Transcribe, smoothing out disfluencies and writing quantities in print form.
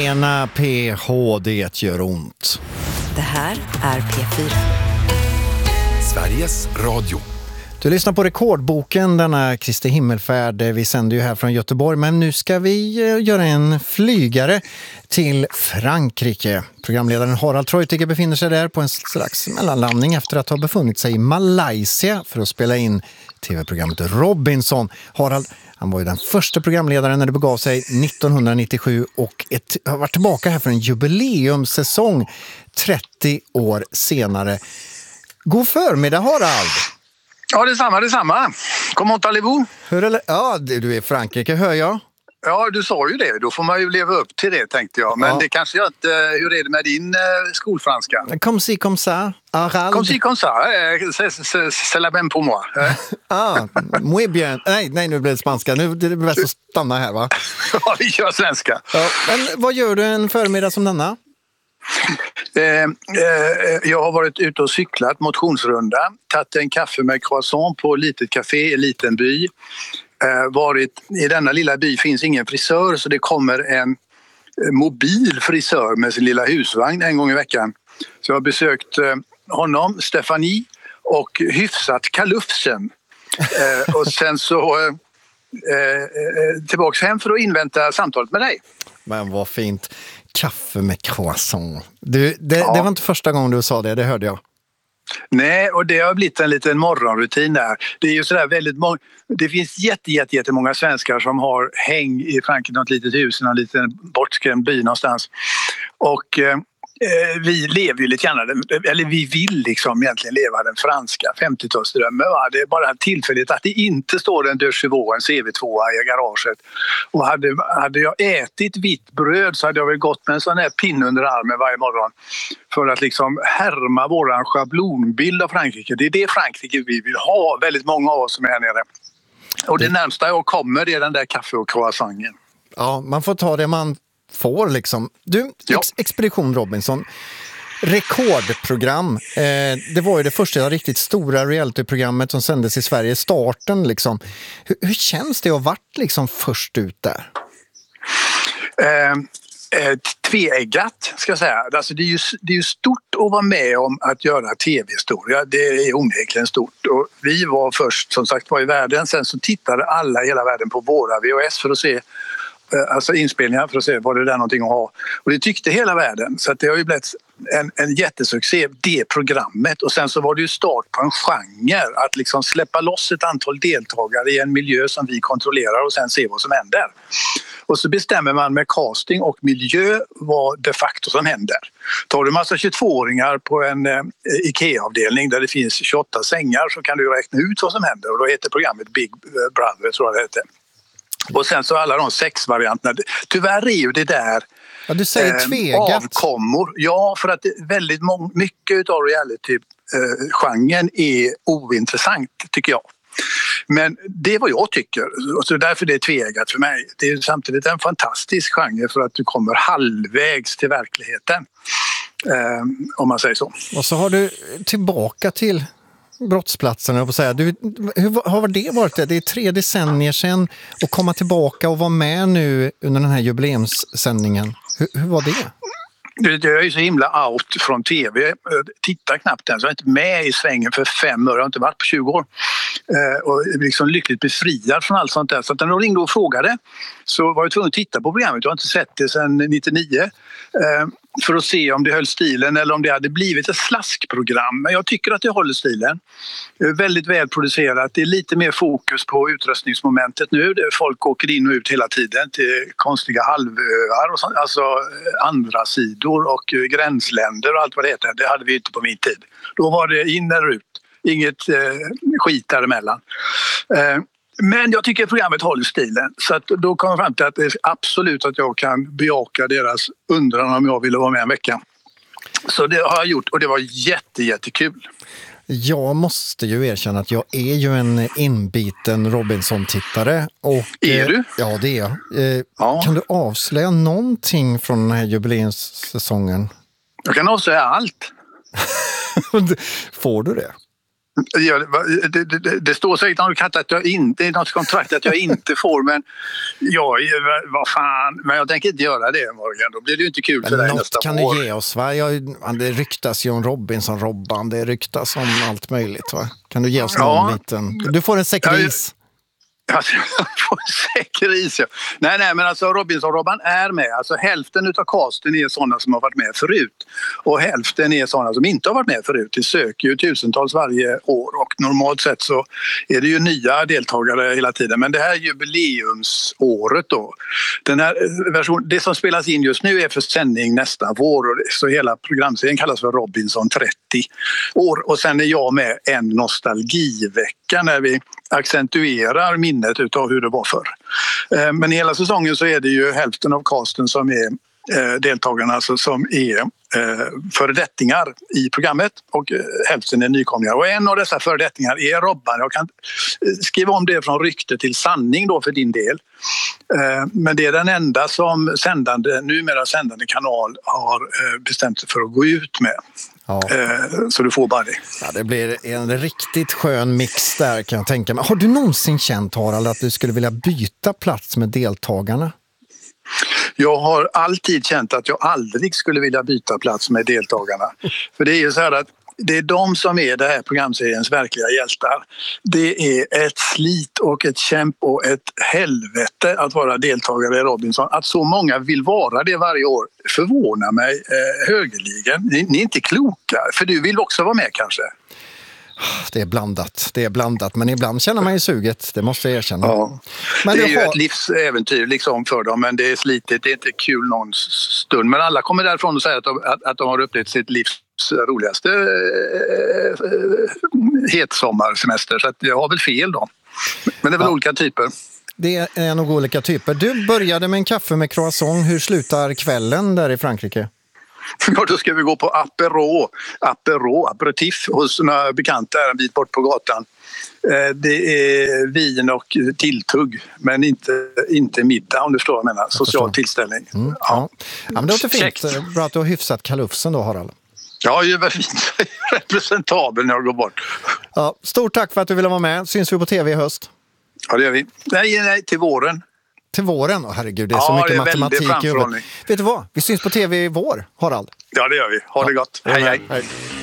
Tjena PH, det gör ont. Det här är P4. Sveriges Radio. Du lyssnar på Rekordboken, denna Kristi himmelfärd. Vi sänder ju här från Göteborg, men nu ska vi göra en flygare till Frankrike. Programledaren Harald Treutiger befinner sig där på en slags mellanlandning efter att ha befunnit sig i Malaysia för att spela in tv-programmet Robinson. Harald, han var ju den första programledaren när det begav sig 1997 och har varit tillbaka här för en jubileumssäsong 30 år senare. God förmiddag, Harald! Ja, detsamma. Comment allez-vous? Hur är det? Ja, du är i Frankrike, hör jag. Ja, du sa ju det. Då får man ju leva upp till det, tänkte jag. Men det kanske jag inte... Hur är det med din skolfranska? Comme si, comme ça, Harald. Comme si, comme ça. C'est la même pour moi. Muy bien. Nej, nu blev det spanska. Nu är det bäst att stanna här, va? Ja, vi kör svenska. Ja, men vad gör du en förmiddag som denna? Jag har varit ute och cyklat motionsrunda, tagit en kaffe med croissant på ett litet café i en liten by. I denna lilla by finns ingen frisör, så det kommer en mobil frisör med sin lilla husvagn en gång i veckan. Så jag har besökt honom, Stefanie, och hyfsat kalufsen. Och sen så tillbaka hem för att invänta samtalet med dig. Men vad fint. Kaffe med croissant. Det var inte första gången du sa det hörde jag. Nej, och det har blivit en liten morgonrutin där. Det är ju sådär väldigt många. Det finns jättemånga svenskar som har häng i Frankrike, något litet hus i någon liten bortskrämd by någonstans. Och vi lever ju lite grann, eller vi vill liksom egentligen leva den franska 50-talsdrömmen. Va? Det är bara tillfälligt att det inte står en De Chevaux, en CV2 i garaget. Och hade jag ätit vitt bröd så hade jag väl gått med en sån här pin under armen varje morgon för att liksom härma våran schablonbild av Frankrike. Det är det Frankrike vi vill ha, väldigt många av oss som är här nere. Och det närmsta jag kommer är den där kaffe och croissanten. Ja, man får ta det man får liksom. Du, Expedition Robinson, rekordprogram. Det var ju det första riktigt stora realityprogrammet som sändes i Sverige, starten liksom. Hur känns det att ha varit liksom först ut där? Tveeggat ska jag säga. Alltså det är ju stort att vara med om att göra tv-historia. Det är onekligen stort. Och vi var först som sagt var i världen. Sen så tittade alla i hela världen på våra VHS för att se inspelningar för att se vad det är någonting att ha. Och det tyckte hela världen. Så att det har ju blivit en jättesuccé, det programmet. Och sen så var det ju start på en genre. Att liksom släppa loss ett antal deltagare i en miljö som vi kontrollerar och sen se vad som händer. Och så bestämmer man med casting och miljö vad de facto som händer. Tar du massa 22-åringar på en IKEA-avdelning där det finns 28 sängar så kan du räkna ut vad som händer. Och då heter programmet Big Brother, tror jag det heter. Och sen så alla de 6 varianterna. Tyvärr är ju det där du säger tvegat. Avkommor. Ja, för att väldigt mycket av reality-genren är ointressant tycker jag. Men det är vad jag tycker. Och så därför det är tvegat för mig. Det är samtidigt en fantastisk genre för att du kommer halvvägs till verkligheten. Om man säger så. Och så har du tillbaka till brottsplatserna och säga. Hur har det varit? Det är 3 decennier sedan att komma tillbaka och vara med nu under den här jubileumssändningen. Hur var det? Jag är ju så himla out från tv. Jag tittar knappt än, så jag är inte med i svängen för 5 år. Jag har inte varit på 20 år. Och liksom lyckligt befriad från allt sånt där. Så att när de ringde och frågade så var jag tvungen att titta på programmet. Jag har inte sett det sedan 99. För att se om det höll stilen eller om det hade blivit ett slaskprogram. Men jag tycker att det håller stilen. Det är väldigt välproducerat. Det är lite mer fokus på utrustningsmomentet nu. Folk åker in och ut hela tiden till konstiga halvöar och sånt. Alltså andra sidor och gränsländer och allt vad det heter. Det hade vi inte på min tid. Då var det in eller ut. Inget skit däremellan. Men jag tycker att programmet håller stilen. Så att då kommer jag fram till att det är absolut att jag kan bejaka deras undran om jag ville vara med en vecka. Så det har jag gjort och det var jättekul. Jag måste ju erkänna att jag är ju en inbiten Robinson-tittare. Är du? Ja, det är jag. Ja. Kan du avslöja någonting från den här jubileumssäsongen? Jag kan avslöja allt. Får du det? Det står säkert att jag inte, i något kontrakt att jag inte får, men vad fan, men jag tänker inte göra det, Morgan. Då blir det ju inte kul för dig nästa år. Kan du ge oss, va? Det ryktas ju om Robinson-Robban, det ryktas om allt möjligt, va? Kan du ge oss någon liten... Du får en säck ris. Alltså, på säker is, ja. Nej, men alltså Robinson-Robban är med. Alltså hälften utav casten är sådana som har varit med förut. Och hälften är sådana som inte har varit med förut. Det söker ju tusentals varje år. Och normalt sett så är det ju nya deltagare hela tiden. Men det här jubileumsåret då. Den här version, det som spelas in just nu är för sändning nästa vår. Så hela programserien kallas för Robinson 30 år. Och sen är jag med en nostalgivecka när vi accentuerar minnet utav hur det var förr. Men hela säsongen så är det ju hälften av casten som är deltagarna, alltså som är föredettingar i programmet, och hälften är nykomlingar. Och en av dessa föredettingar är Robban. Jag kan skriva om det från rykte till sanning då för din del. Men det är den enda som numera sändande kanal har bestämt sig för att gå ut med. Ja. Så du får bara det. Ja, det blir en riktigt skön mix där, kan jag tänka mig. Har du någonsin känt, Harald, att du skulle vilja byta plats med deltagarna? Jag har alltid känt att jag aldrig skulle vilja byta plats med deltagarna. För det är ju så här att det är de som är det här programseriens verkliga hjältar. Det är ett slit och ett kämp och ett helvete att vara deltagare i Robinson. Att så många vill vara det varje år förvånar mig högerligen. Ni är inte kloka, för du vill också vara med kanske. Det är blandat, men ibland känner man ju suget, det måste jag erkänna. Ja. Men det är ju ett livsäventyr liksom för dem, men det är slitigt, det är inte kul någon stund. Men alla kommer därifrån och säger att de har upplevt sitt livs roligaste hetsommarsemester, så att jag har väl fel då. Men det är väl olika typer. Det är nog olika typer. Du började med en kaffe med croissant, hur slutar kvällen där i Frankrike? Ja, då ska vi gå på aperitif hos några bekanta en bit bort på gatan. Det är vin och tilltugg, men inte middag, om du förstår vad jag menar. Social tillställning. Ja, men det låter fint. Bra att du har hyfsat kalufsen då, Harald. Ja, det är fint. Representabel när jag går bort. Ja, stort tack för att du ville vara med. Syns vi på tv i höst? Ja, det gör vi. Nej, till våren. Till våren? Herregud, det är så mycket matematik i huvudet. Vet du vad? Vi syns på tv i vår, Harald. Ja, det gör vi. Ha det gott. Hej.